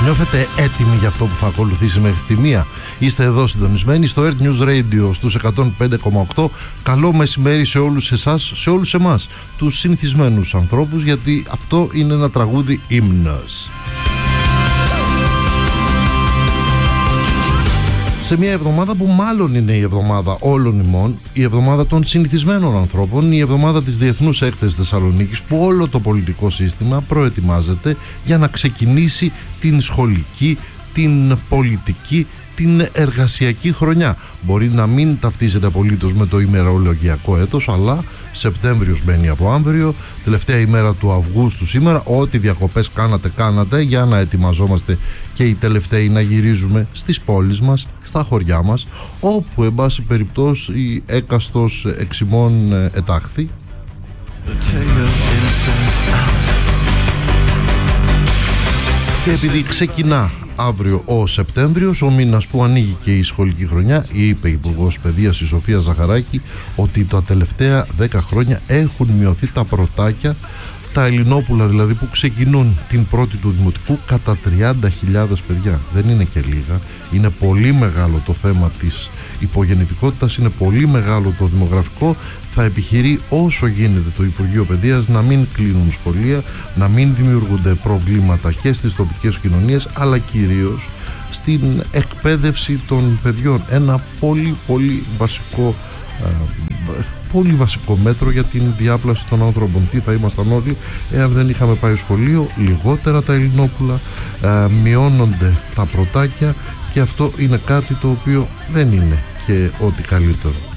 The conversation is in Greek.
Νιώθετε έτοιμοι για αυτό που θα ακολουθήσει μέχρι τη 1? Είστε εδώ συντονισμένοι στο Earth News Radio στους 105,8. Καλό μεσημέρι σε όλους εσάς, σε όλους εμάς, τους συνηθισμένους ανθρώπους, γιατί αυτό είναι ένα τραγούδι ύμνος. Σε μια εβδομάδα που μάλλον είναι η εβδομάδα όλων ημών, η εβδομάδα των συνηθισμένων ανθρώπων, η εβδομάδα της Διεθνούς Έκθεσης Θεσσαλονίκης, που όλο το πολιτικό σύστημα προετοιμάζεται για να ξεκινήσει την σχολική, την πολιτική, την εργασιακή χρονιά. Μπορεί να μην ταυτίζεται απολύτως με το ημερολογιακό έτος, αλλά Σεπτέμβριος μπαίνει από αύριο, τελευταία ημέρα του Αυγούστου σήμερα. Ό,τι διακοπές κάνατε για να ετοιμαζόμαστε και οι τελευταίοι να γυρίζουμε στις πόλεις μας, στα χωριά μας, όπου εν πάση περιπτώσει έκαστος εξημών ετάχθη. Και επειδή ξεκινά αύριο ο Σεπτέμβριος, ο μήνας που ανοίγει και η σχολική χρονιά, είπε η Υπουργός Παιδείας η Σοφία Ζαχαράκη ότι τα τελευταία 10 χρόνια έχουν μειωθεί τα πρωτάκια, τα Ελληνόπουλα δηλαδή, που ξεκινούν την πρώτη του δημοτικού, κατά 30.000 παιδιά. Δεν είναι και λίγα. Είναι πολύ μεγάλο το θέμα της υπογεννητικότητας, είναι πολύ μεγάλο το δημογραφικό. Θα επιχειρεί όσο γίνεται το Υπουργείο Παιδείας να μην κλείνουν σχολεία, να μην δημιουργούνται προβλήματα και στις τοπικές κοινωνίες, αλλά κυρίως στην εκπαίδευση των παιδιών. Ένα πολύ βασικό μέτρο για την διάπλαση των άνθρωπων. Τι θα ήμασταν όλοι εάν δεν είχαμε πάει σχολείο? Λιγότερα τα Ελληνόπουλα, μειώνονται τα πρωτάκια, και αυτό είναι κάτι το οποίο δεν είναι και ό,τι καλύτερο.